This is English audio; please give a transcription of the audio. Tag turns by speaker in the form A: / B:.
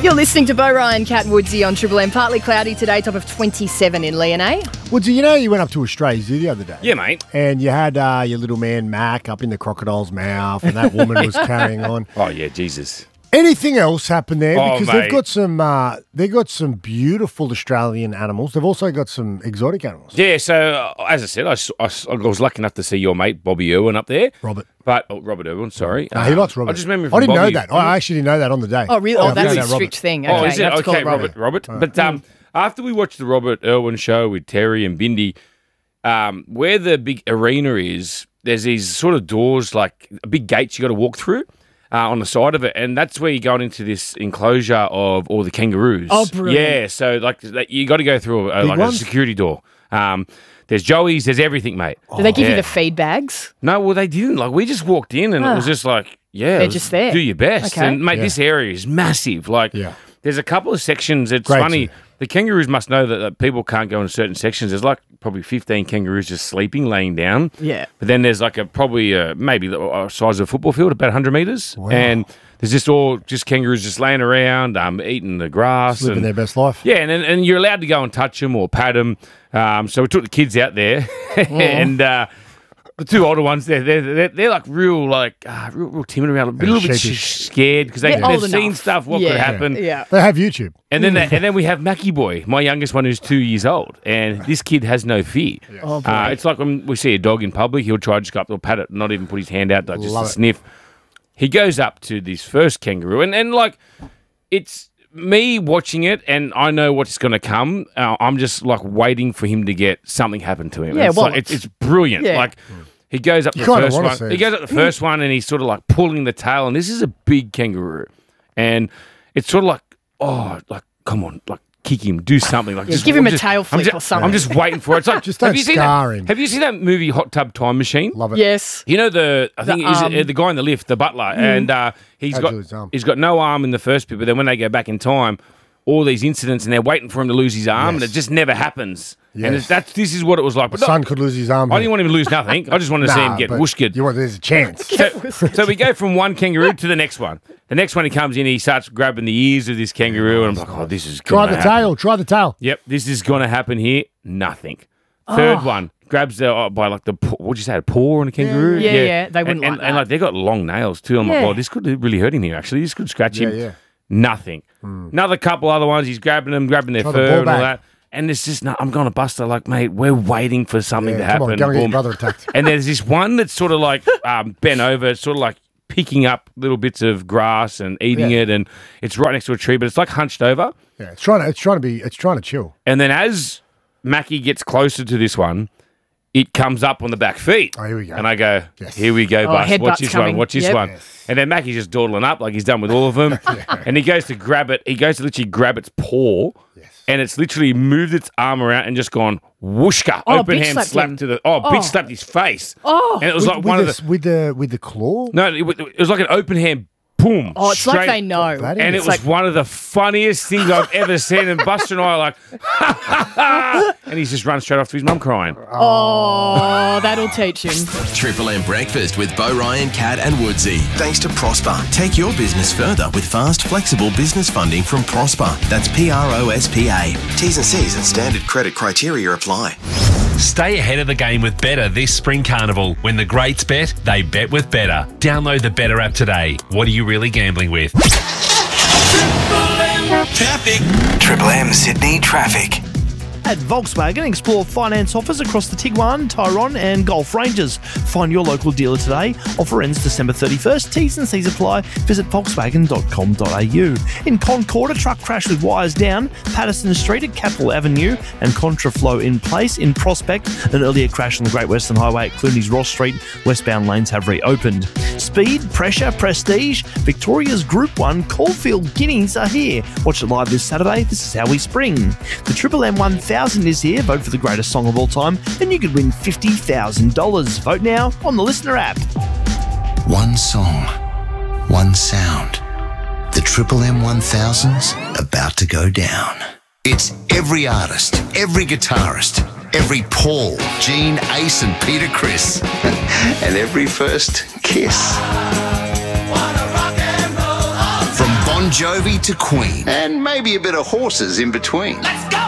A: You're listening to Bo Ryan, Cat Woodsy on Triple M. Partly cloudy today, top of 27 in Leonay.
B: Woodsy, you know you went up to Australia Zoo the other day.
C: Yeah, mate.
B: And you had your little man Mac up in the crocodile's mouth, and that woman was carrying on.
C: Oh, yeah, Jesus.
B: Anything else happen there?
C: Oh,
B: Because
C: mate.
B: they've got some beautiful Australian animals. They've also got some exotic animals.
C: Yeah, so as I said, I was lucky enough to see your mate Bobby Irwin up there.
B: Robert.
C: Robert Irwin, sorry.
B: No, he likes Robert.
C: I just remember
B: I didn't know
C: Bobby.
B: that. I actually didn't know that on the day.
A: Oh, really? Oh, that's a
B: Robert.
A: strict thing. Okay,
C: Oh, is
A: you
C: it?
A: have to call
C: Okay,
A: it
C: Robert. But after we watched the Robert Irwin show with Terry and Bindi, where the big arena is, there's these sort of doors, like big gates you got to walk through. On the side of it, and that's where you go into this enclosure of all the kangaroos.
A: Oh, brilliant.
C: Yeah, so like you got to go through a security door. There's Joey's, there's everything, mate.
A: Do they give you the feed bags?
C: No, well, they didn't. Like, we just walked in and it was just like, yeah.
A: They're just there.
C: Do your best.
A: Okay.
C: And, mate, this area is massive. Like, there's a couple of sections. It's
B: Great
C: funny.
B: zoo.
C: The kangaroos must know that people can't go in certain sections. There's like probably 15 kangaroos just sleeping, laying down.
A: Yeah.
C: But then there's like maybe the size of a football field, about 100 metres.
B: Wow.
C: And there's just kangaroos just laying around, eating the grass.
B: Living their best life.
C: Yeah, and you're allowed to go and touch them or pat them. So we took the kids out there, and the two older ones, they're like real timid around, a little bit scared because they've seen stuff. What could happen?
A: Yeah.
B: They have YouTube.
C: And then we have Mackie Boy, my youngest one, who's 2 years old, and this kid has no fear.
A: Oh, boy.
C: It's like when we see a dog in public, he'll try to just go up, he'll pat it, not even put his hand out, just
B: Love
C: to
B: it.
C: sniff. He goes up to this first kangaroo, and like it's me watching it, and I know what's going to come. I'm just like waiting for him to get something happen to him.
A: Yeah,
C: it's,
A: well,
C: like, it's brilliant.
A: yeah.
C: Like he goes up to the
B: kinda
C: first
B: wanna
C: one.
B: see
C: He
B: it.
C: goes up the first one, and he's sort of like pulling the tail, and this is a big kangaroo, and it's sort of like come on, like kick him, do something, like
A: give him a tail flick or something.
C: I'm just waiting for it. It's like
B: Just don't
C: have you seen
B: scar
C: that?
B: him.
C: Have you seen that movie Hot Tub Time Machine?
B: Love it.
A: Yes.
C: You know the guy in the lift, the butler, and he's
B: Had
C: got
B: to lose his arm.
C: he's got no arm in the first bit, but then when they go back in time, all these incidents, and they're waiting for him to lose his arm, and it just never happens.
B: Yes.
C: And this is what it was like.
B: My
C: But
B: son could lose his arm.
C: I didn't want him to lose nothing. I just wanted to see him get whooshked.
B: There's a chance.
C: So we go from one kangaroo to the next one. The next one, he comes in, he starts grabbing the ears of this kangaroo, and I'm like, oh, this is
B: Try
C: gonna
B: the
C: happen.
B: tail. Try the tail.
C: Yep, this is going to happen here. Nothing. Third one grabs by like the what'd you say, a paw on a kangaroo?
A: Yeah. They wouldn't like that.
C: And like they got long nails too. I'm like,
A: Yeah.
C: oh, this could really hurt him here. Actually, this could scratch him.
B: Yeah.
C: Nothing. Another couple other ones. He's grabbing them, grabbing their
B: Try the
C: fur
B: ball
C: and all
B: bag.
C: that. And it's just, I'm going to bust her. Like, mate, we're waiting for something to
B: Come
C: happen.
B: on, go and get your
C: Boom.
B: brother attacked.
C: And there's this one that's sort of like bent over, sort of like picking up little bits of grass and eating it, and it's right next to a tree, but it's like hunched over.
B: Yeah, it's trying to chill.
C: And then as Mackie gets closer to this one, it comes up on the back feet.
B: Oh, here we go.
C: And I go,
B: Yes.
C: here we go, Bus.
A: headbutt's
C: Watch this
A: coming.
C: one. Watch this
A: Yep.
C: one. And then Mackie's just dawdling up like he's done with all of them. And he goes to grab it. He goes to literally grab its paw. And it's literally moved its arm around and just gone whooshka.
A: Oh,
C: Open
A: bitch
C: hand
A: slapped
C: slap
A: him.
C: to the bitch slapped his face.
A: Oh.
C: And it was like one of the
B: with the claw.
C: no, it was like an open hand boom.
A: Oh, it's like
C: straight-
A: they know.
B: That
C: And it
B: is.
C: was one of the funniest things I've ever seen. And Buster and I are like, and he's just run straight off to his mum crying.
A: Oh, that'll teach him.
D: Triple M Breakfast with Bo Ryan, Cat and Woodsy. Thanks to Prosper. Take your business further with fast, flexible business funding from Prosper. That's PROSPA. T's and C's and standard credit criteria apply.
E: Stay ahead of the game with Better this spring carnival. When the greats bet, they bet with Better. Download the Better app today. What are you really gambling with?
D: Triple M Sydney traffic.
F: At Volkswagen, explore finance offers across the Tiguan, Tyrone and Golf ranges. Find your local dealer today. Offer ends December 31st. T's and C's apply. Visit volkswagen.com.au. In Concord, a truck crashed with wires down Patterson Street at Capel Avenue and contraflow in place. In Prospect, an earlier crash on the Great Western Highway at Clooney's Ross Street. Westbound lanes have reopened. Speed, pressure, prestige. Victoria's Group 1 Caulfield Guineas are here. Watch it live this Saturday. This is how we spring. The Triple M 1000 is here. Vote for the greatest song of all time and you could win $50,000. Vote now on the Listener app.
D: One song, one sound. The Triple M 1000's about to go down. It's every artist, every guitarist, every Paul, Gene, Ace and Peter Chris, and every first kiss. From Bon Bon Jovi to Queen, and maybe a bit of horses in between.